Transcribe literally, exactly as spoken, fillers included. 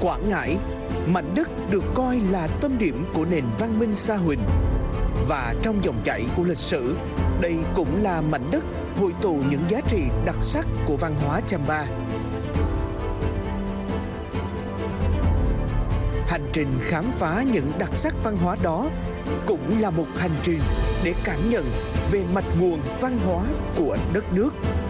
Quảng Ngãi, mảnh đất được coi là tâm điểm của nền văn minh Sa Huỳnh. Và trong dòng chảy của lịch sử, đây cũng là mảnh đất hội tụ những giá trị đặc sắc của văn hóa Chăm-ba. Hành trình khám phá những đặc sắc văn hóa đó cũng là một hành trình để cảm nhận về mạch nguồn văn hóa của đất nước.